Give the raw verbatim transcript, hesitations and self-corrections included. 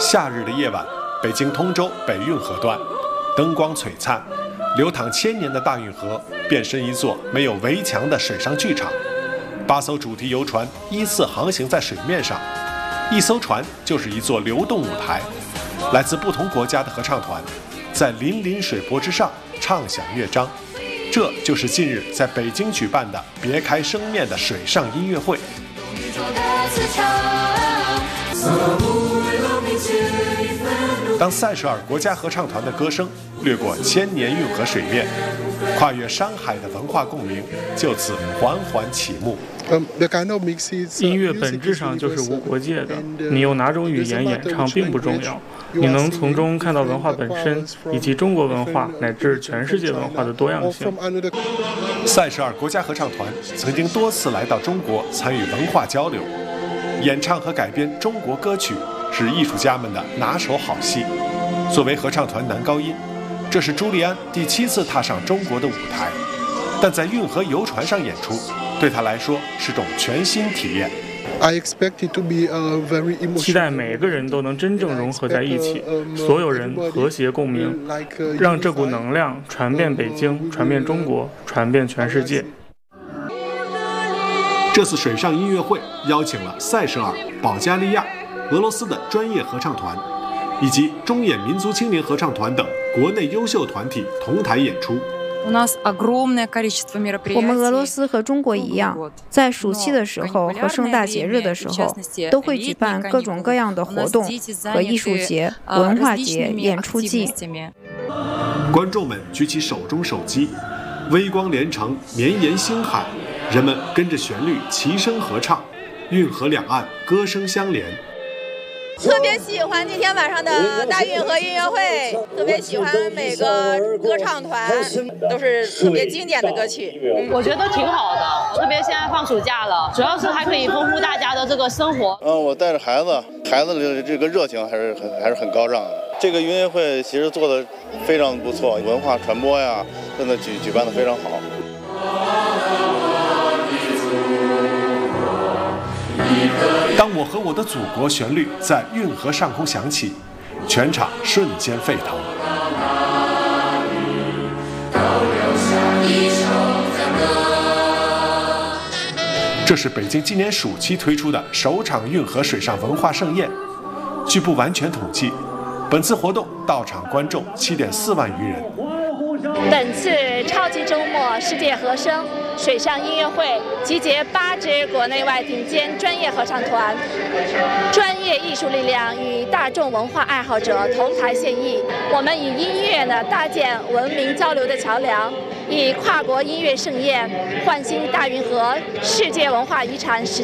夏日的夜晚，北京通州北运河段，灯光璀璨，流淌千年的大运河变身一座没有围墙的水上剧场。八艘主题游船依次航行在水面上，一艘船就是一座流动舞台。来自不同国家的合唱团，在粼粼水波之上唱响乐章。这就是近日在北京举办的“别开生面”的水上音乐会。当塞舌尔国家合唱团的歌声掠过千年运河水面，跨越山海的文化共鸣就此缓缓起幕。 音乐本质上就是无国界的，你用哪种语言演唱并不重要，你能从中看到文化本身，以及中国文化乃至全世界文化的多样性。 塞舌尔国家合唱团曾经多次来到中国参与文化交流，演唱和改编中国歌曲是艺术家们的拿手好戏。作为合唱团男高音，这是朱利安第七次踏上中国的舞台，但在运河游船上演出，对他来说是种全新体验。 期待每个人都能真正融合在一起，所有人和谐共鸣，让这股能量传遍北京，传遍中国，传遍全世界。 这次水上音乐会邀请了塞舌尔、保加利亚、俄罗斯的专业合唱团，以及中演民族青年合唱团等国内优秀团体同台演出。 我们俄罗斯和中国一样，在暑期的时候和盛大节日的时候，都会举办各种各样的活动和艺术节、文化节、演出季。 观众们举起手中手机，微光连城，绵延星海，人们跟着旋律齐声合唱，运河两岸歌声相连。 特别喜欢今天晚上的大运河音乐会，特别喜欢每个歌唱团，都是特别经典的歌曲。 嗯、我觉得挺好的，特别现在放暑假了，主要是还可以丰富大家的这个生活。 嗯，我带着孩子，孩子的这个热情还是很还是很高涨的。这个音乐会其实做的非常不错，文化传播呀，真的举举办的非常好。 当我和我的祖国旋律在运河上空响起，全场瞬间沸腾。这是北京今年暑期推出的首场运河水上文化盛宴。据不完全统计，本次活动到场观众七点四万余人。 本次超级周末世界和声水上音乐会集结八支国内外顶尖专业合唱团，专业艺术力量与大众文化爱好者同台献艺。我们以音乐呢搭建文明交流的桥梁，以跨国音乐盛宴焕新大运河世界文化遗产十